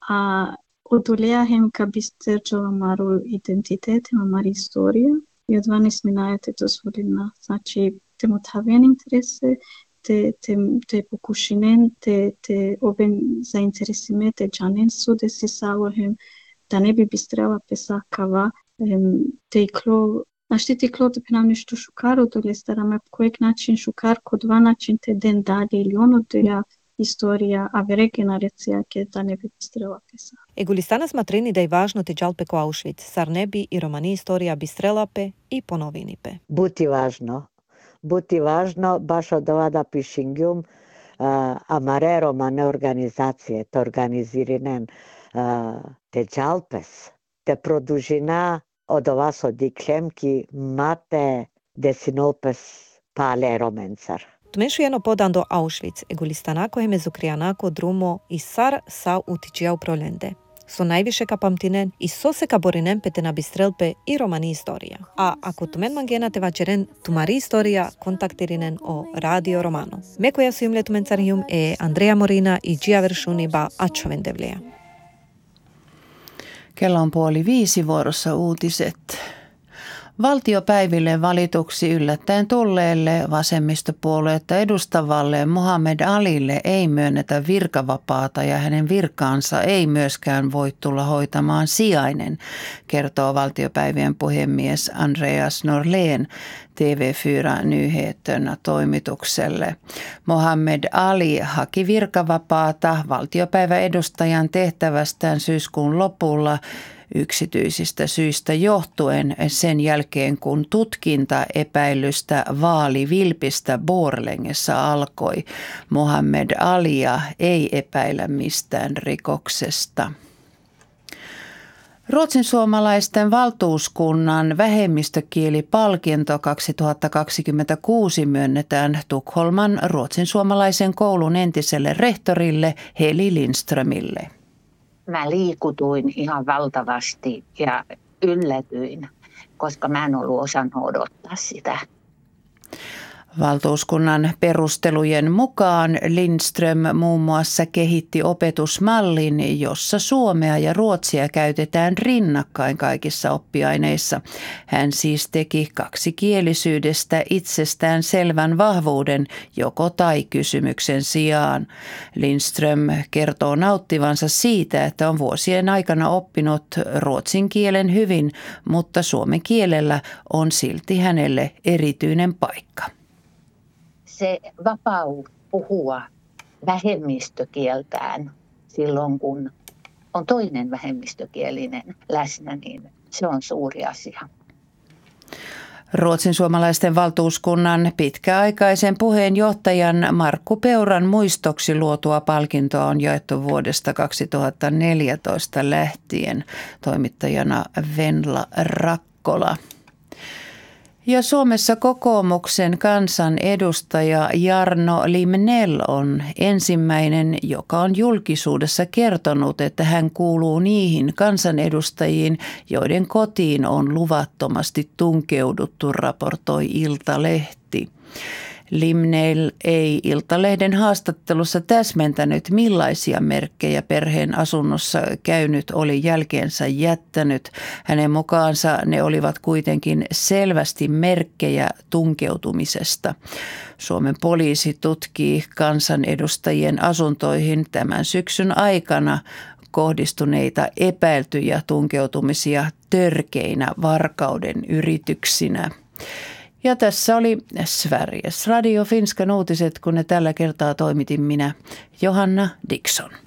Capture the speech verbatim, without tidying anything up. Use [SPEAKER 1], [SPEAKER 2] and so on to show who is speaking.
[SPEAKER 1] a oduleahem ka bisterčala maru identitet, mari istorija i od dvanaest minute te dozvolina. Znači, te mutavijan interese, te, te, te pokušinen, te, te oben zainteresime, te džanen sude si savohem, da ne bi bistrela pesakava, te iklo, znaš ti iklo da bi nam nešto šukaro dolje starame, po kojeg način šukar, ko dva način te den dalje ili ono dolja istorija, a vere generacija ke da ne bi bistrela pesa.
[SPEAKER 2] Egulistana smatrini da je važno te džalpe ko Auschwitz, sar ne bi i romani istorija bistrelape i ponovinipe.
[SPEAKER 3] Buti važno. Buti važno, baš od ovada pišingjum, uh, amare romane organizacije, te organizirinen uh, te džalpes, te produžina od ovas odiklem ki mate desinopes pale romencar.
[SPEAKER 2] Tmešujeno podando Auschwitz, egulistanako je mezukrijanako drumo i sar sa utičija u prolende. So najviše ka pamtinen i so se ka borinen pete na bistrelpe i romani istorija. A ako tumen mangena te vačeren tumari istorija, kontaktirinen o Radio Romano. Mekoja su imle tumen carjum e Andrea Morina i Gia Vershuni ba Atshovendevleja.
[SPEAKER 4] Kello on puoli viisi, vuorossa uutiset. Valtiopäiville valituksi yllättäen tulleelle vasemmistopuoluetta edustavalle Mohammed Alille ei myönnetä virkavapaata ja hänen virkaansa ei myöskään voi tulla hoitamaan sijainen, kertoo valtiopäivien puhemies Andreas Norlén T V fyra Nyheterna toimitukselle. Mohammed Ali haki virkavapaata valtiopäiväedustajan tehtävästään syyskuun lopulla yksityisistä syistä johtuen sen jälkeen, kun tutkinta epäilystä vaalivilpistä Borlängessä alkoi. Mohammed Alia ei epäillä mistään rikoksesta. Ruotsinsuomalaisten valtuuskunnan vähemmistökielipalkinto kaksituhattakaksikymmentäkuusi myönnetään Tukholman ruotsinsuomalaisen koulun entiselle rehtorille Heli Lindströmille.
[SPEAKER 5] Mä liikutuin ihan valtavasti ja yllätyin, koska mä en ollut osannut odottaa sitä.
[SPEAKER 4] Valtuuskunnan perustelujen mukaan Lindström muun muassa kehitti opetusmallin, jossa suomea ja ruotsia käytetään rinnakkain kaikissa oppiaineissa. Hän siis teki kaksikielisyydestä itsestään selvän vahvuuden joko tai kysymyksen sijaan. Lindström kertoo nauttivansa siitä, että on vuosien aikana oppinut ruotsin kielen hyvin, mutta suomen kielellä on silti hänelle erityinen paikka.
[SPEAKER 5] Se vapaus puhua vähemmistökieltään silloin, kun on toinen vähemmistökielinen läsnä, niin se on suuri asia.
[SPEAKER 4] Ruotsinsuomalaisten valtuuskunnan pitkäaikaisen puheenjohtajan Markku Peuran muistoksi luotua palkintoa on jaettu vuodesta kaksituhattaneljätoista lähtien, toimittajana Venla Rakkola. Ja Suomessa kokoomuksen kansanedustaja Jarno Limnell on ensimmäinen, joka on julkisuudessa kertonut, että hän kuuluu niihin kansanedustajiin, joiden kotiin on luvattomasti tunkeuduttu, raportoi Iltalehti. Limnell ei Iltalehden haastattelussa täsmentänyt, millaisia merkkejä perheen asunnossa käynyt oli jälkeensä jättänyt. Hänen mukaansa ne olivat kuitenkin selvästi merkkejä tunkeutumisesta. Suomen poliisi tutkii kansanedustajien asuntoihin tämän syksyn aikana kohdistuneita epäiltyjä tunkeutumisia törkeinä varkauden yrityksinä. Ja tässä oli Sveriges Radio Finskan uutiset, kun ne tällä kertaa toimitin minä, Johanna Dickson.